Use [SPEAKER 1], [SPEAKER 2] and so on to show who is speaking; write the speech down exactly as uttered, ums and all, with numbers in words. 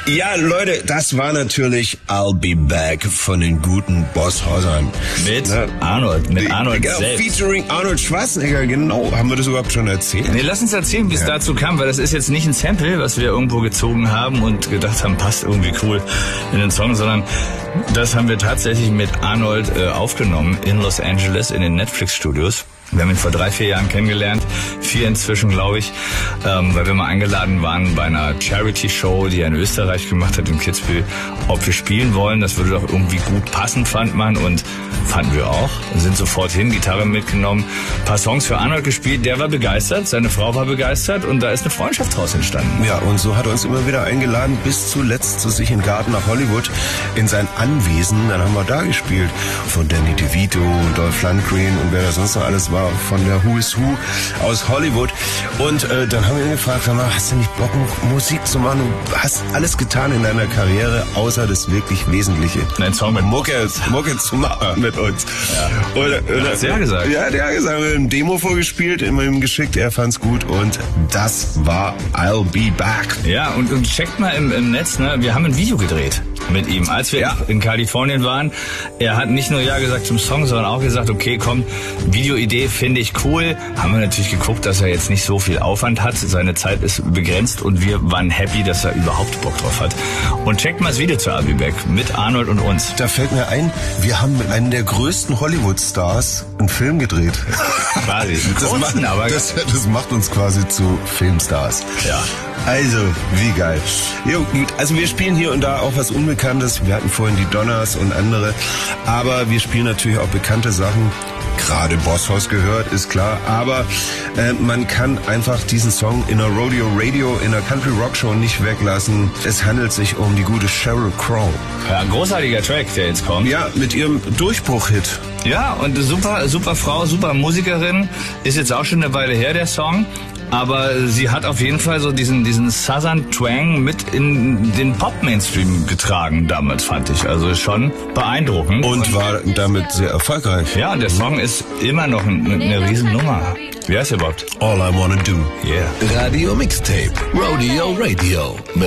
[SPEAKER 1] Ja, Leute, das war natürlich I'll Be Back von den guten Boss Hossern.
[SPEAKER 2] Mit ne? Arnold, mit Arnold
[SPEAKER 1] genau,
[SPEAKER 2] selbst.
[SPEAKER 1] Featuring Arnold Schwarzenegger, genau. Haben wir das überhaupt schon erzählt?
[SPEAKER 2] Nee, lass uns erzählen, wie es ja. dazu kam, weil das ist jetzt nicht ein Sample, was wir irgendwo gezogen haben und gedacht haben, passt irgendwie cool in den Song, sondern das haben wir tatsächlich mit Arnold äh, aufgenommen in Los Angeles in den Netflix-Studios. Wir haben ihn vor drei, vier Jahren kennengelernt, vier inzwischen, glaube ich, ähm, weil wir mal eingeladen waren bei einer Charity-Show, die er in Österreich gemacht hat, in Kitzbühel, ob wir spielen wollen. Das würde doch irgendwie gut passen, fand man, und fanden wir auch. Wir sind sofort hin, Gitarre mitgenommen, ein paar Songs für Arnold gespielt. Der war begeistert, seine Frau war begeistert und da ist eine Freundschaft draus entstanden.
[SPEAKER 1] Ja, und so hat er uns immer wieder eingeladen, bis zuletzt zu sich in Garten nach Hollywood, in sein Anwesen. Dann haben wir da gespielt, von Danny DeVito und Dolph Lundgren und wer da sonst noch alles war, von der Who is Who aus Hollywood. Und äh, dann haben wir ihn gefragt, sag mal, hast du nicht Bock, Musik zu machen? Du hast alles getan in deiner Karriere, außer das wirklich Wesentliche.
[SPEAKER 2] Ein Song mit
[SPEAKER 1] Mucke, Mucke zu machen mit uns.
[SPEAKER 2] Ja.
[SPEAKER 1] Oder, oder,
[SPEAKER 2] hat er gesagt.
[SPEAKER 1] Ja, der hat gesagt, wir haben ein Demo vorgespielt, immer ihm geschickt, er fand's gut und das war I'll Be Back.
[SPEAKER 2] Ja, und, und checkt mal im, im Netz, ne? Wir haben ein Video gedreht mit ihm, als wir ja. in Kalifornien waren. Er hat nicht nur Ja gesagt zum Song, sondern auch gesagt, okay, komm, Videoidee finde ich cool. Haben wir natürlich geguckt, dass er jetzt nicht so viel Aufwand hat. Seine Zeit ist begrenzt und wir waren happy, dass er überhaupt Bock drauf hat. Und checkt mal das Video zu I'll Be Back mit Arnold und uns.
[SPEAKER 1] Da fällt mir ein, wir haben mit einem der größten Hollywood-Stars einen Film gedreht.
[SPEAKER 2] Quasi.
[SPEAKER 1] Das, macht,
[SPEAKER 2] aber
[SPEAKER 1] das, das macht uns quasi zu Filmstars.
[SPEAKER 2] Ja.
[SPEAKER 1] Also, wie geil. Jo, gut. Also wir spielen hier und da auch was Unbekanntes. Wir hatten vorhin die Donners und andere. Aber wir spielen natürlich auch bekannte Sachen. Gerade Boss Hoss gehört, ist klar. Aber äh, man kann einfach diesen Song in einer Rodeo Radio, in einer Country Rock Show nicht weglassen. Es handelt sich um die gute Sheryl Crow.
[SPEAKER 2] Ja, ein großartiger Track, der jetzt kommt.
[SPEAKER 1] Ja, mit ihrem Durchbruch-Hit.
[SPEAKER 2] Ja, und super, super Frau, super Musikerin. Ist jetzt auch schon eine Weile her, der Song. Aber sie hat auf jeden Fall so diesen, diesen Southern Twang mit in den Pop-Mainstream getragen damals, fand ich. Also schon beeindruckend.
[SPEAKER 1] Und, und war damit sehr erfolgreich.
[SPEAKER 2] Ja, und der Song ist immer noch eine, eine Riesennummer. Wie heißt der überhaupt?
[SPEAKER 1] All I Wanna Do.
[SPEAKER 2] Yeah.
[SPEAKER 3] Radio Mixtape. Rodeo Radio.